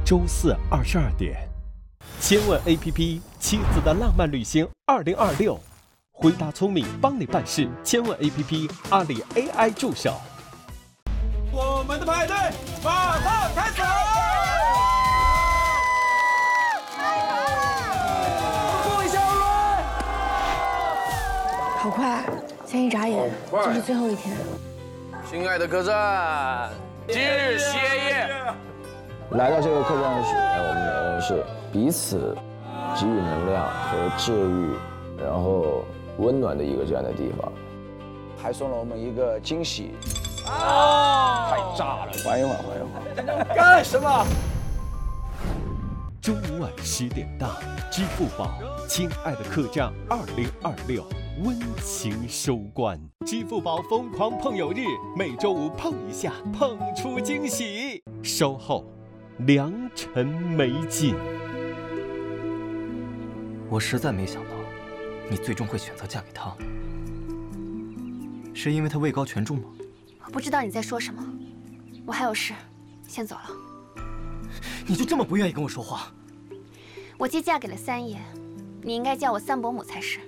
周四22点，千问 APP 妻子的浪漫旅行2026，回答聪明帮你办事。千问 APP 阿里 AI 助手。 我们的派对马上开始！顾小伦， 好快，才一眨眼就是最后一天。 亲爱的客栈，今日歇业。 来到这个客栈时，我们每个人是彼此给予能量和治愈，然后温暖的一个这样的地方，还送了我们一个惊喜。太炸了！缓一缓，缓一缓。 干什么？ 周五晚10点档，支付宝《亲爱的客栈2026》温情收官。支付宝疯狂碰友日，每周五碰一下，碰出惊喜。稍后，良辰美景。 我实在没想到，你最终会选择嫁给他，是因为他位高权重吗？ 我不知道你在说什么，我还有事，先走了。 你就这么不愿意跟我说话？ 我既嫁给了三爷，你应该叫我三伯母才是。